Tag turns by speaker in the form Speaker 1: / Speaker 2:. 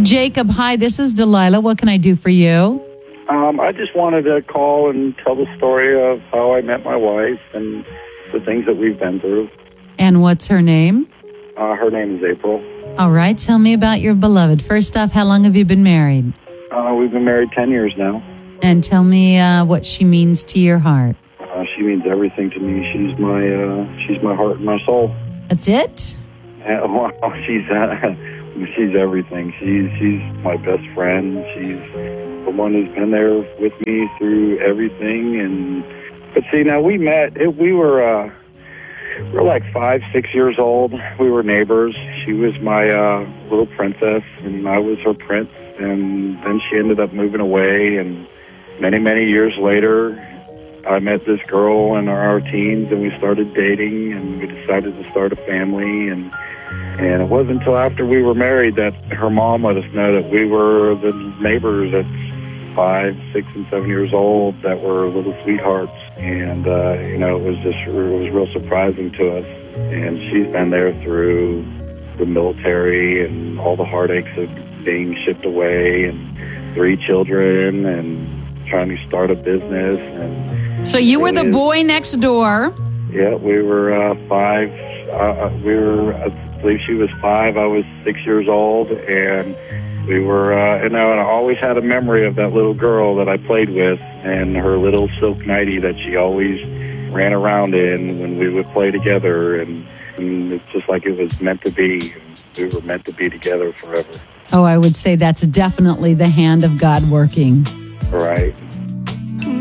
Speaker 1: Jacob, hi, this is Delilah. What can I do for you?
Speaker 2: I just wanted to call and tell the story of how I met my wife and the things that we've been through.
Speaker 1: And what's her name?
Speaker 2: Her name is April.
Speaker 1: All right, tell me about your beloved. First off, how long have you been married?
Speaker 2: We've been married 10 years now.
Speaker 1: And tell me what she means to your heart.
Speaker 2: She means everything to me. She's my heart and my soul.
Speaker 1: That's it?
Speaker 2: Well, she's everything. She's my best friend. She's the one who's been there with me through everything. But see, now we met. We were like 5, 6 years old. We were neighbors. She was my little princess, and I was her prince. And then she ended up moving away. And many, many years later, I met this girl in our teens, and we started dating, and we decided to start a family. And it wasn't until after we were married that her mom let us know that we were the neighbors at 5, 6, and 7 years old that were little sweethearts. And, it was real surprising to us. And she's been there through the military and all the heartaches of being shipped away, and 3 children, and trying to start a business. And
Speaker 1: so you were the boy next door.
Speaker 2: Yeah, we were 5. I believe she was 5. I was 6 years old, and we were, and I always had a memory of that little girl that I played with, and her little silk nightie that she always ran around in when we would play together, and it's just like it was meant to be. We were meant to be together forever.
Speaker 1: Oh, I would say that's definitely the hand of God working.
Speaker 2: Right.